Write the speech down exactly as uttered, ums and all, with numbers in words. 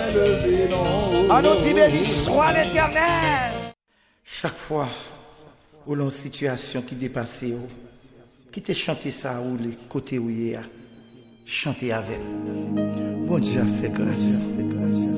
élevé, non. En nous dit béni soit l'Éternel. Chaque fois où l'on situation qui dépasse, qui te chanter ça ou les côtés où il y a, chanter avec. Bon Dieu a fait grâce.